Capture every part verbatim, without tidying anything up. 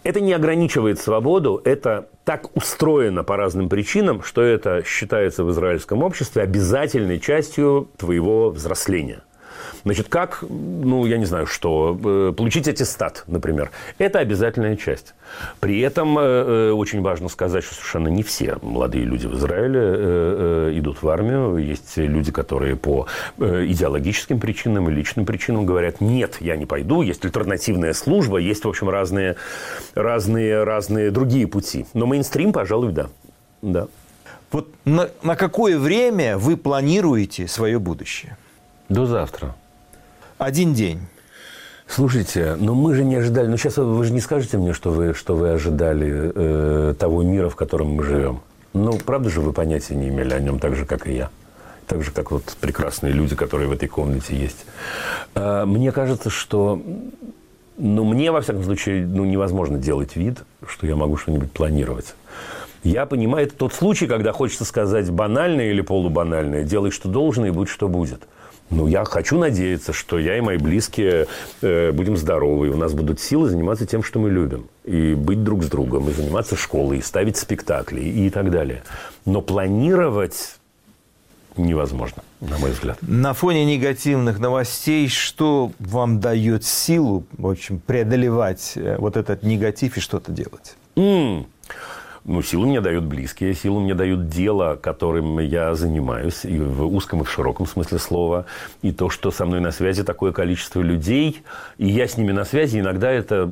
Это не ограничивает свободу, это так устроено по разным причинам, что это считается в израильском обществе обязательной частью твоего взросления. Значит, как, ну, я не знаю, что, получить аттестат, например, это обязательная часть. При этом э, очень важно сказать, что совершенно не все молодые люди в Израиле э, э, идут в армию. Есть люди, которые по э, идеологическим причинам и личным причинам говорят: нет, я не пойду, есть альтернативная служба, есть, в общем, разные, разные, разные другие пути. Но мейнстрим, пожалуй, да. да. Вот на, на какое время вы планируете свое будущее? До завтра. Один день. Слушайте, ну мы же не ожидали... Ну сейчас вы же не скажете мне, что вы, что вы ожидали э, того мира, в котором мы живем. Ну, правда же, вы понятия не имели о нем так же, как и я. Так же, как вот прекрасные люди, которые в этой комнате есть. Э, мне кажется, что... Ну, мне, во всяком случае, ну, невозможно делать вид, что я могу что-нибудь планировать. Я понимаю, это тот случай, когда хочется сказать банальное или полубанальное: делай, что должно, и будь, что будет. Ну, я хочу надеяться, что я и мои близкие э, будем здоровы, и у нас будут силы заниматься тем, что мы любим. И быть друг с другом, и заниматься школой, и ставить спектакли, и так далее. Но планировать невозможно, на мой взгляд. На фоне негативных новостей, что вам дает силу, в общем, преодолевать вот этот негатив и что-то делать? Mm. Ну, силу мне дают близкие, силу мне дают дело, которым я занимаюсь, и в узком, и в широком смысле слова. И то, что со мной на связи такое количество людей, и я с ними на связи, иногда это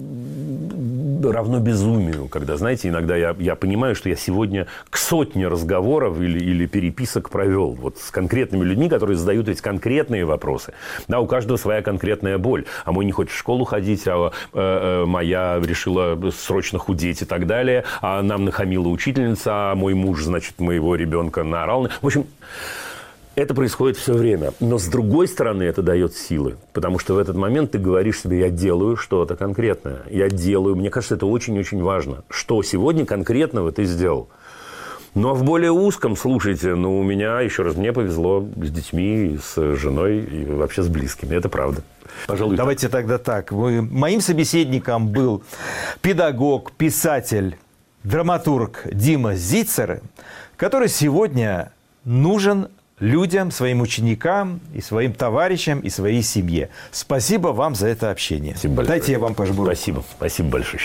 равно безумию. Когда, знаете, иногда я, я понимаю, что я сегодня к сотне разговоров или, или переписок провел вот с конкретными людьми, которые задают ведь конкретные вопросы. Да, у каждого своя конкретная боль. А мой не хочет в школу ходить, а э, э, моя решила срочно худеть и так далее. А нам нахамила учительница, а мой муж, значит, моего ребенка наорал. В общем, это происходит все время. Но, с другой стороны, это дает силы. Потому что в этот момент ты говоришь себе: я делаю что-то конкретное. Я делаю. Мне кажется, это очень-очень важно. Что сегодня конкретного ты сделал? Но в более узком, слушайте, ну, у меня, еще раз, мне повезло с детьми, с женой и вообще с близкими. Это правда. Пожалуй. Давайте тогда так. Моим собеседником был педагог, писатель, драматург Дима Зицер, который сегодня нужен людям, своим ученикам, и своим товарищам, и своей семье. Спасибо вам за это общение. Спасибо большое. Дайте я вам пожму. Спасибо. Спасибо большое.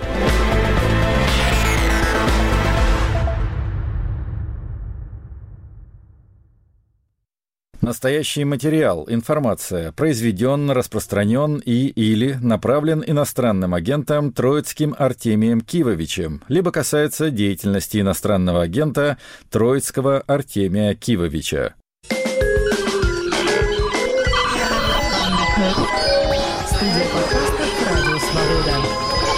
Настоящий материал, информация произведен, распространен и или направлен иностранным агентом Троицким Артемием Кивовичем, либо касается деятельности иностранного агента Троицкого Артемия Кивовича. Студия подкастов «Радио Свобода».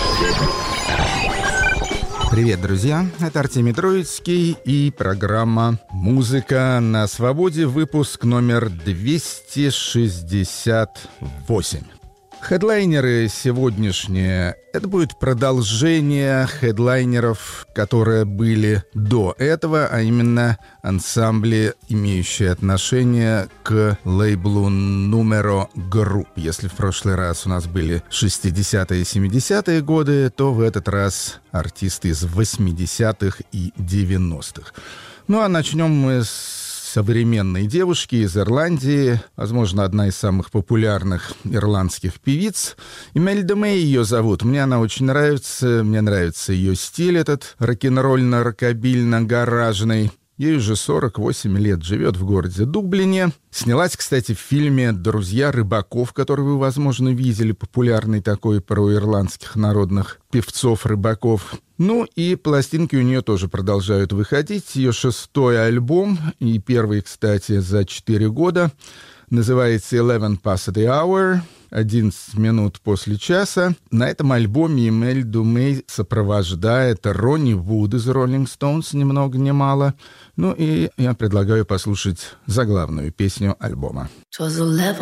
Привет, друзья! Это Артемий Троицкий и программа «Музыка на свободе», выпуск номер двести шестьдесят восемь. Хедлайнеры сегодняшние — это будет продолжение хедлайнеров, которые были до этого, а именно ансамбли, имеющие отношение к лейблу Numero Group. Если в прошлый раз у нас были шестидесятые и семидесятые годы, то в этот раз артисты из восьмидесятых и девяностых. Ну а начнем мы с современной девушки из Ирландии, возможно, одна из самых популярных ирландских певиц. Имельда Мэй ее зовут. Мне она очень нравится. Мне нравится ее стиль этот рок-н-ролльно-рокобильно-гаражный. Ей уже сорок восемь лет, живет в городе Дублине. Снялась, кстати, в фильме «Друзья рыбаков», который вы, возможно, видели, популярный такой про ирландских народных певцов-рыбаков. Ну и пластинки у нее тоже продолжают выходить. Ее шестой альбом, и первый, кстати, за четыре года, называется «Eleven Past the Hour», одиннадцать минут после часа. На этом альбоме Имельду Мэй сопровождает Ронни Вуд из Rolling Stones, ни много ни мало. Ну и я предлагаю послушать заглавную песню альбома.